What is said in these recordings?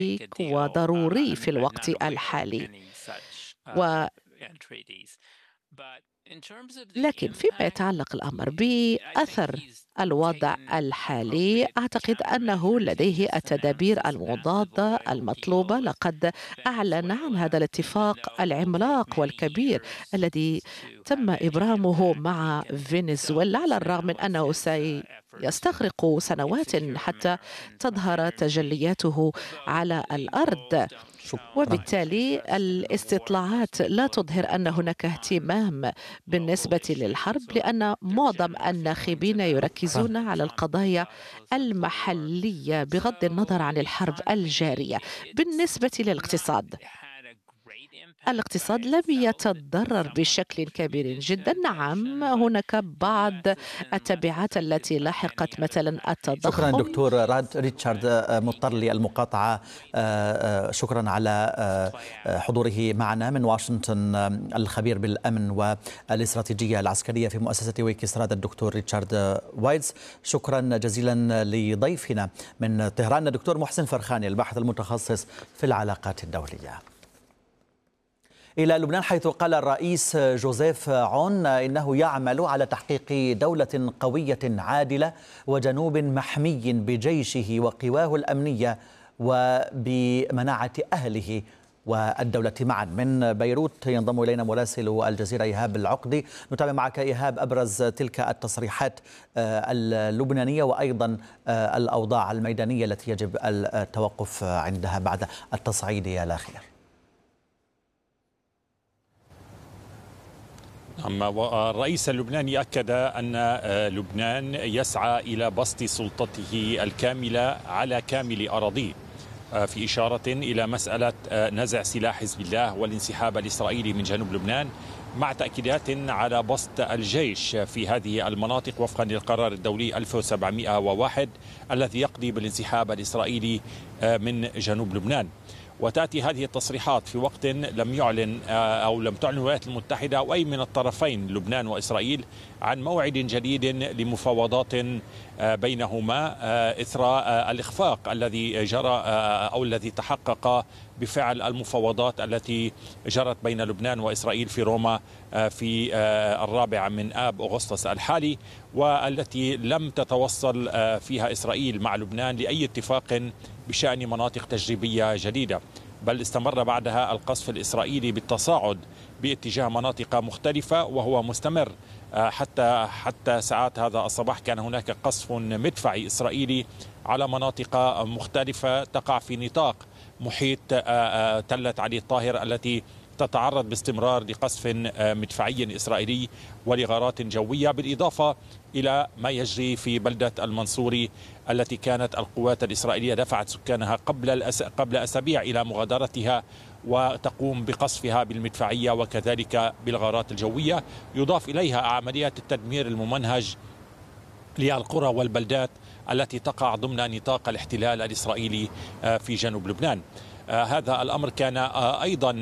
وضروري في الوقت الحالي. لكن فيما يتعلق الأمر بأثر الوضع الحالي، أعتقد أنه لديه التدابير المضادة المطلوبة. لقد أعلن عن هذا الاتفاق العملاق والكبير الذي تم إبرامه مع فنزويلا، على الرغم من أنه سيستغرق سنوات حتى تظهر تجلياته على الأرض. شكرا. وبالتالي الاستطلاعات لا تظهر أن هناك اهتمام بالنسبة للحرب، لأن معظم الناخبين يركزون على القضايا المحلية بغض النظر عن الحرب الجارية. بالنسبة للاقتصاد، الاقتصاد لم يتضرر بشكل كبير جدا. نعم، هناك بعض التبعات التي لحقت، مثلا شكرا التضخم. دكتور ريتشارد، مضطر للمقاطعة. شكرا على حضوره معنا من واشنطن الخبير بالأمن والاستراتيجية العسكرية في مؤسسة ويكيستراد الدكتور ريتشارد وايتز. شكرا جزيلا لضيفنا من طهران الدكتور محسن فرخاني الباحث المتخصص في العلاقات الدولية. إلى لبنان، حيث قال الرئيس جوزيف عون إنه يعمل على تحقيق دولة قوية عادلة وجنوب محمي بجيشه وقواه الأمنية وبمناعة أهله والدولة معا. من بيروت ينضم إلينا مراسل الجزيرة إيهاب العقدي. نتابع معك إيهاب أبرز تلك التصريحات اللبنانية وأيضا الأوضاع الميدانية التي يجب التوقف عندها بعد التصعيد إلى الأخير. الرئيس اللبناني أكد أن لبنان يسعى إلى بسط سلطته الكاملة على كامل أراضيه، في إشارة إلى مسألة نزع سلاح حزب الله والانسحاب الإسرائيلي من جنوب لبنان، مع تأكيدات على بسط الجيش في هذه المناطق وفقا للقرار الدولي 1701 الذي يقضي بالانسحاب الإسرائيلي من جنوب لبنان. وتأتي هذه التصريحات في وقت لم يعلن أو لم تعلن الولايات المتحدة أو أي من الطرفين لبنان وإسرائيل عن موعد جديد لمفاوضات بينهما إثر الإخفاق الذي جرى أو الذي تحقق بفعل المفاوضات التي جرت بين لبنان وإسرائيل في روما في 4 من آب أغسطس الحالي، والتي لم تتوصل فيها إسرائيل مع لبنان لأي اتفاق بشأن مناطق تجريبية جديدة، بل استمر بعدها القصف الإسرائيلي بالتصاعد باتجاه مناطق مختلفة وهو مستمر حتى ساعات هذا الصباح. كان هناك قصف مدفعي إسرائيلي على مناطق مختلفة تقع في نطاق محيط تلة علي الطاهر التي تتعرض باستمرار لقصف مدفعي إسرائيلي ولغارات جوية، بالإضافة إلى ما يجري في بلدة المنصوري التي كانت القوات الإسرائيلية دفعت سكانها قبل أسابيع إلى مغادرتها وتقوم بقصفها بالمدفعية وكذلك بالغارات الجوية، يضاف إليها عمليات التدمير الممنهج للقرى والبلدات التي تقع ضمن نطاق الاحتلال الإسرائيلي في جنوب لبنان. هذا الأمر كان أيضا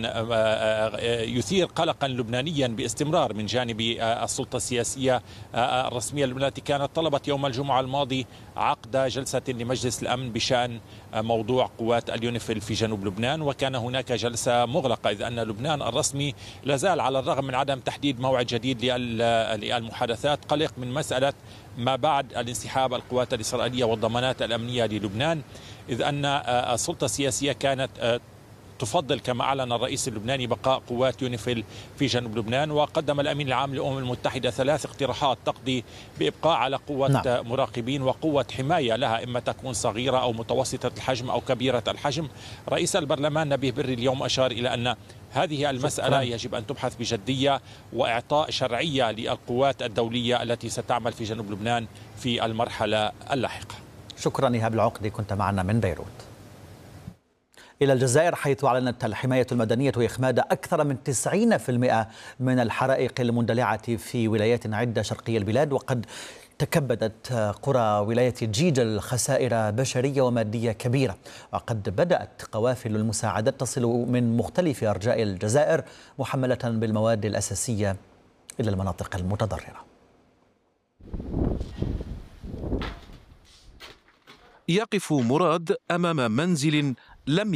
يثير قلقا لبنانيا باستمرار من جانب السلطة السياسية الرسمية التي كانت طلبت يوم الجمعة الماضي عقد جلسة لمجلس الأمن بشأن موضوع قوات اليونيفيل في جنوب لبنان، وكان هناك جلسة مغلقة إذ أن لبنان الرسمي لازال على الرغم من عدم تحديد موعد جديد للمحادثات قلق من مسألة ما بعد الانسحاب القوات الإسرائيلية والضمانات الأمنية للبنان، إذ أن السلطة السياسية كانت تفضل كما أعلن الرئيس اللبناني بقاء قوات يونيفيل في جنوب لبنان. وقدم الأمين العام للأمم المتحدة 3 اقتراحات تقضي بإبقاء على قوة مراقبين وقوة حماية لها، إما تكون صغيرة أو متوسطة الحجم أو كبيرة الحجم. رئيس البرلمان نبيه بري اليوم أشار إلى أن هذه المسألة يجب أن تبحث بجدية وإعطاء شرعية للقوات الدولية التي ستعمل في جنوب لبنان في المرحلة اللاحقة. شكرا إيهاب العقدي، كنت معنا من بيروت. إلى الجزائر، حيث أعلنت الحماية المدنية إخماد أكثر من 90% من الحرائق المندلعة في ولايات عدة شرقية البلاد، وقد تكبدت قرى ولاية جيجل خسائر بشرية ومادية كبيرة، وقد بدأت قوافل المساعدات تصل من مختلف أرجاء الجزائر محملة بالمواد الأساسية إلى المناطق المتضررة. يقف مراد أمام منزل لم